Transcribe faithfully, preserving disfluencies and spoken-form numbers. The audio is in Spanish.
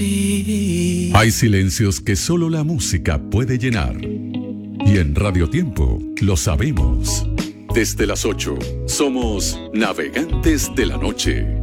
sí. Hay silencios que solo la música puede llenar. Y en Radio Tiempo lo sabemos. Desde las ocho, somos Navegantes de la Noche.